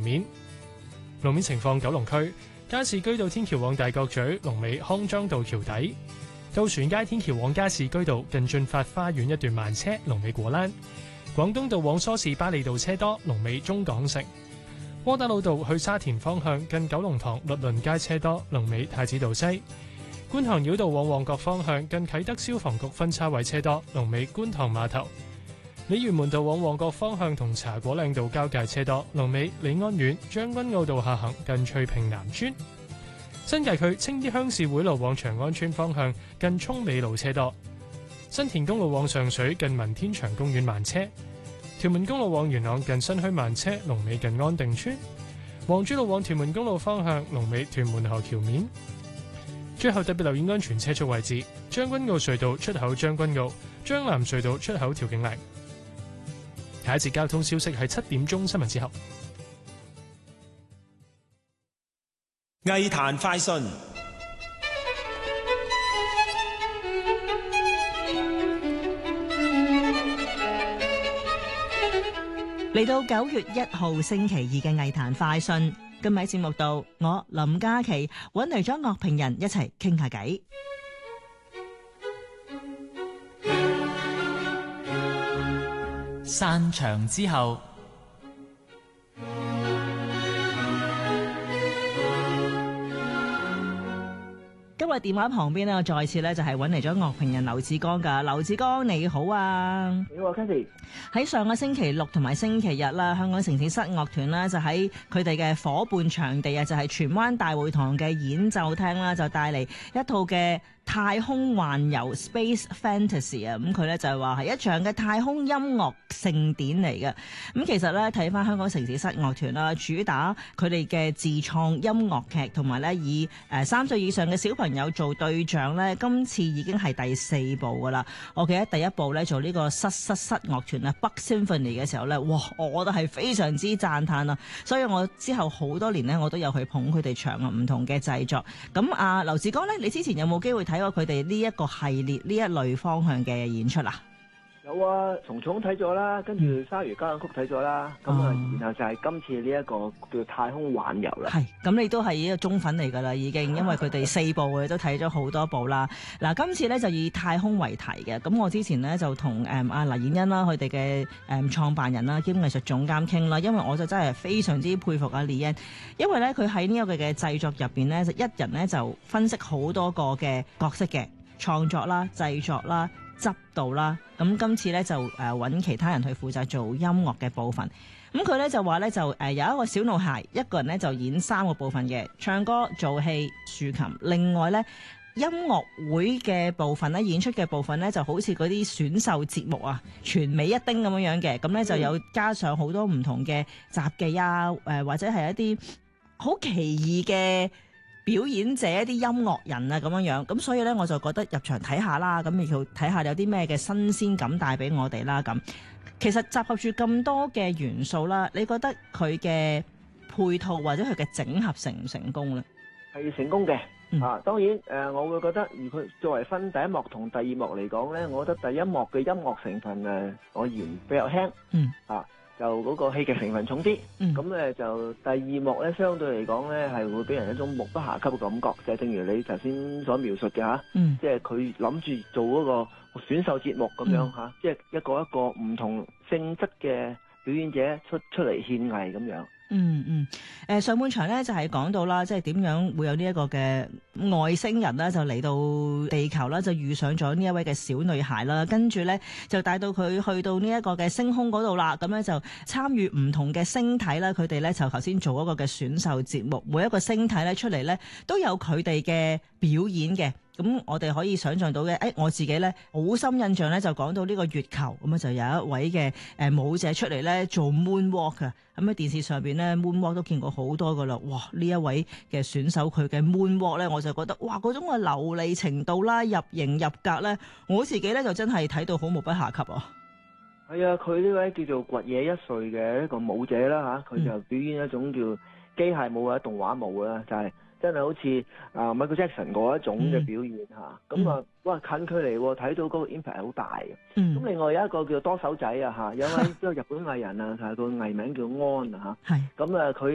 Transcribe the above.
面。路面情況：九龍區加士居道天橋往大角咀，龍尾康莊道橋底；渡船街天橋往加士居道近駿發花園一段慢車，龍尾果欄；廣東道往梳士巴利道車多，龍尾中港城；窩打老道去沙田方向近九龍塘律倫街車多，龍尾太子道西；觀塘繞道往旺角方向近啟德消防局分叉位車多，龍尾觀塘碼頭；鯉魚門道往旺角方向同茶果嶺道交界車多，龍尾李安苑；將軍澳道下行近翠屏南村；新界區青衣鄉事會路往長安村方向近涌美路車多；新田公路往上水近民天祥公園慢車；屯門公路往元朗近新墟慢車，龍尾近安定村；黃珠路往屯門公路方向龍尾屯門河橋面。最後特別留意安全車速位置：將軍澳隧道出口將軍澳、將南隧道出口調景嶺。下一節交通消息係7點鐘新聞之後。 藝壇快訊， 嚟到9月1號星期2嘅藝壇快訊，今日喺節目度，我林嘉琪揾嚟咗樂評人一齊傾下偈。 散場之後， 今日電話旁邊咧，我再次咧就係揾嚟咗樂評人劉志剛噶。劉志剛你好啊， 你好 Cathy。 喺上個星期六同埋星期日啦，香港城市室樂團啦就喺佢哋嘅伙伴場地啊，就係荃灣大會堂嘅演奏廳啦，就帶嚟一套嘅太空環遊 Space Fantasy 啊，咁佢咧就係話係一場嘅太空音樂盛典嚟嘅。咁其實咧睇翻香港城市室樂團啦，主打佢哋嘅自創音樂劇，同埋咧以3歲以上嘅小朋友做對象咧，今次已經係第4部噶啦。我記得第一部咧做呢個室樂團啊 Buck Symphony 嘅時候咧，哇，我覺得係非常之讚嘆啊！所以我之後好多年咧，我都有去捧佢哋場啊，唔同嘅製作。咁啊，劉志剛咧，你之前有冇機會睇過佢哋呢一個系列呢一類方向嘅演出啊？ 有啊，蟲蟲睇咗啦，跟住鯊魚交響曲睇咗啦，咁啊，然後就係今次呢一個叫太空環遊啦。係， 咁你都係一個忠粉嚟㗎啦，已經，因為佢哋4部你都睇咗好多部啦。嗱，今次咧就以太空為題嘅，咁我之前咧就同阿黎燕欣啦，佢哋嘅創辦人啦兼藝術總監傾啦，因為我就真係非常之佩服阿黎燕，因為咧佢喺呢一個嘅製作入邊咧，就一人咧就分析好多個嘅角色嘅創作啦、製作啦、執導啦，咁今次咧就揾其他人去負責做音樂嘅部分。咁佢咧就話咧就有一個小女孩，一個人咧就演3個部分嘅，唱歌、做戲、豎琴。另外咧音樂會嘅部分咧，演出嘅部分咧就好似嗰啲選秀節目啊，全美一叮咁樣嘅。咁咧就有加上好多唔同嘅雜技啊，或者係一啲好奇異嘅表演者，一啲音樂人啊咁樣，咁所以咧我就覺得入場睇下啦，咁亦要睇下有啲咩嘅新鮮感帶俾我哋啦。咁其實集合住咁多嘅元素啦，你覺得佢嘅配套或者佢嘅整合成唔成功咧？ 係成功嘅。當然我會覺得，如果作為分第一幕同第二幕嚟講咧，我覺得第一幕嘅音樂成分我嫌比較輕。就嗰個戲劇成分重啲，咁咧就第二幕咧，相對嚟講咧係會俾人一種目不暇給嘅感覺，就係正如你頭先所描述嘅嚇，即係佢諗住做嗰個選秀節目咁樣嚇，即係一個唔同性質嘅表演者出嚟獻藝咁樣。 上半場咧就係講到啦，即係點樣會有呢一個嘅外星人啦，就嚟到地球啦，就遇上咗呢一位嘅小女孩啦，跟住咧就帶到佢去到呢一個嘅星空嗰度啦，咁咧就參與唔同嘅星體啦，佢哋咧就頭先做嗰個嘅選秀節目，每一個星體咧出嚟咧都有佢哋嘅表演嘅。咁我哋可以想象到嘅，我自己咧好深印象咧，就講到呢個月球咁啊，就有一位嘅舞者出嚟咧做 moonwalk 啊，咁喺電視上邊咧 moonwalk 都見過好多噶啦，哇！呢一位嘅選手佢嘅 moonwalk 咧，我就覺得哇，嗰種嘅流利程度啦、入型入格咧，我自己咧就真係睇到好目不暇給啊！ 係啊，佢呢位叫做掘野一歲嘅一個舞者啦嚇，佢就表演一種叫機械舞或者動畫舞啦，就係真係好似Michael Jackson 嗰一種嘅表現嚇，咁哇近距離喎，睇到嗰個 impact 係好大嘅。咁另外有一個叫多手仔啊嚇，有位即係日本藝人啊，係個藝名叫安啊嚇。咁佢